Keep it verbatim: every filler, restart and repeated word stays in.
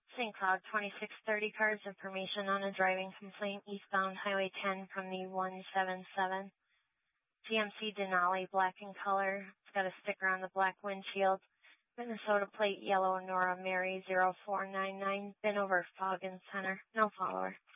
Saint Cloud twenty-six thirty cars, information on a driving complaint eastbound Highway ten from the one seven seven. G M C Denali, black in color. It's got a sticker on the black windshield. Minnesota plate, yellow, Nora Mary zero four nine nine. Been over Foggin Center. No follower.